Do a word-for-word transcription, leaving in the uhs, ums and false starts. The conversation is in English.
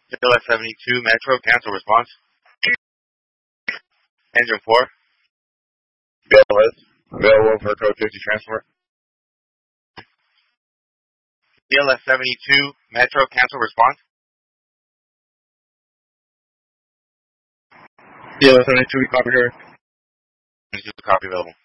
T L S seventy-two Metro, cancel response. Engine four. B L S, available for code fifty transport. T L S seventy-two Metro, cancel response. T L S seventy-two, we copy here. This is the copy available.